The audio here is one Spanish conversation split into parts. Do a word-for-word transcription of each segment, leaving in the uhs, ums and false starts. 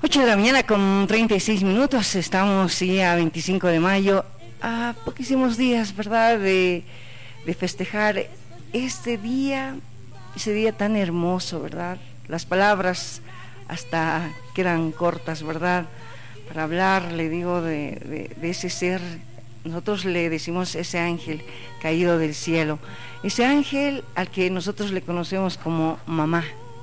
ocho de la mañana con treinta y seis minutos, estamos sí a veinticinco de mayo, a poquísimos días, ¿verdad?, de, de festejar este día, ese día tan hermoso, ¿verdad? Las palabras hasta quedan cortas, ¿verdad?, para hablar, le digo, de, de, de ese ser. Nosotros le decimos ese ángel caído del cielo, ese ángel al que nosotros le conocemos como mamá.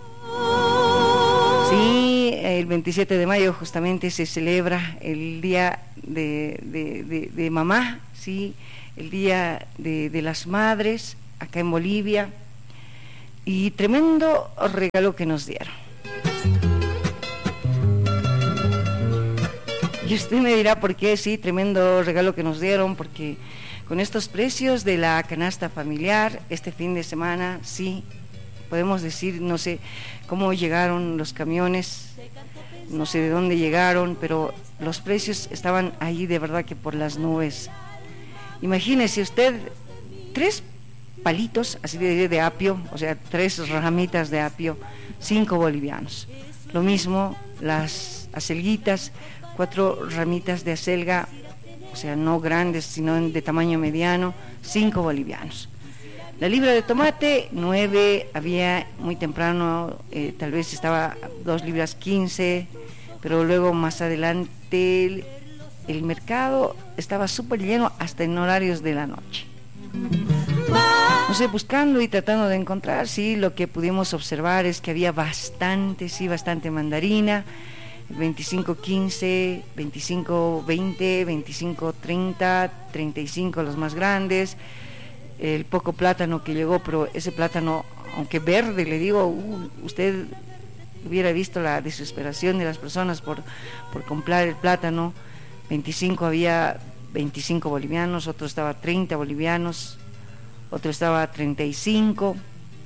Sí, el veintisiete de mayo justamente se celebra el día de, de, de, de mamá, sí, el día de, de las madres acá en Bolivia, y tremendo regalo que nos dieron. Y usted me dirá por qué, sí, tremendo regalo que nos dieron, porque con estos precios de la canasta familiar, este fin de semana, sí, podemos decir, no sé cómo llegaron los camiones, no sé de dónde llegaron, pero los precios estaban ahí de verdad que por las nubes. Imagínese usted, tres palitos así de, de apio, o sea, tres ramitas de apio, cinco bolivianos. Lo mismo las acelguitas, cuatro ramitas de acelga, o sea, no grandes, sino de tamaño mediano, cinco bolivianos. La libra de tomate, nueve, había muy temprano, eh, tal vez estaba dos libras quince, pero luego más adelante el, el mercado estaba súper lleno hasta en horarios de la noche. No sé, buscando y tratando de encontrar, sí, lo que pudimos observar es que había bastante, sí, bastante mandarina, veinticinco quince, veinticinco veinte, veinticinco treinta, treinta y cinco los más grandes, el poco plátano que llegó, pero ese plátano, aunque verde, le digo, uh, usted hubiera visto la desesperación de las personas por, por comprar el plátano. veinticinco había veinticinco bolivianos, otro estaba treinta bolivianos, otro estaba treinta y cinco.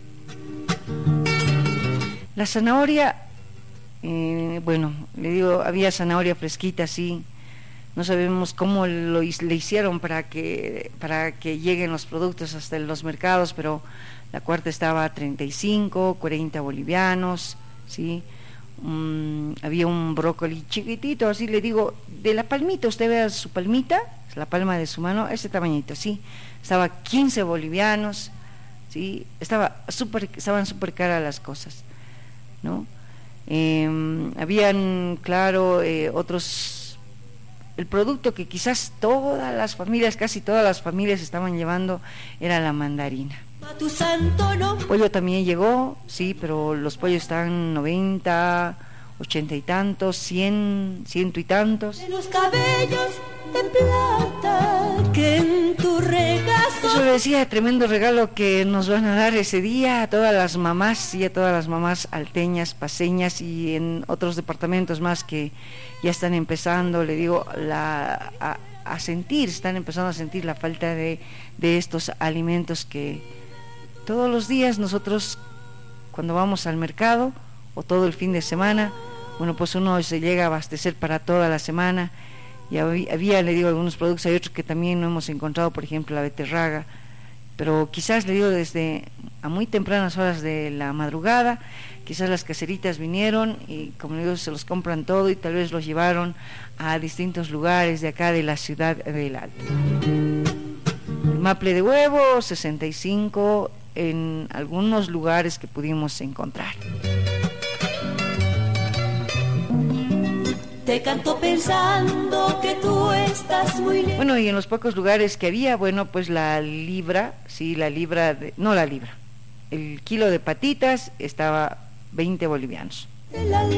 La zanahoria, Eh, bueno, le digo, había zanahoria fresquita, sí, no sabemos cómo lo le hicieron para que para que lleguen los productos hasta los mercados, pero la cuarta estaba a treinta y cinco, cuarenta bolivianos, sí. Um, había un brócoli chiquitito, así le digo, de la palmita, usted vea su palmita, la palma de su mano, ese tamañito, sí, estaba quince bolivianos, sí, estaba súper, estaban súper caras las cosas, ¿no? Eh, habían, claro, eh, otros, el producto que quizás todas las familias, casi todas las familias estaban llevando, era la mandarina. El pollo también llegó, sí, pero los pollos están noventa, ochenta y tantos, cien, ciento y tantos. De los cabellos de plata que en tu regazo. Eso le decía, tremendo regalo que nos van a dar ese día a todas las mamás y a todas las mamás alteñas, paseñas y en otros departamentos más que ya están empezando, le digo, la, a, a sentir, están empezando a sentir la falta de, de estos alimentos que todos los días nosotros cuando vamos al mercado o todo el fin de semana, bueno, pues uno se llega a abastecer para toda la semana. Y había, había, le digo, algunos productos, hay otros que también no hemos encontrado, por ejemplo, la beterraga, pero quizás, le digo, desde a muy tempranas horas de la madrugada, quizás las caseritas vinieron y, como le digo, se los compran todo y tal vez los llevaron a distintos lugares de acá de la ciudad del Alto. El maple de huevo, sesenta y cinco en algunos lugares que pudimos encontrar. Te canto pensando que tú estás muy lejos. Bueno, y en los pocos lugares que había, bueno, pues la libra, sí, la libra, de, no la libra, el kilo de patitas estaba veinte bolivianos.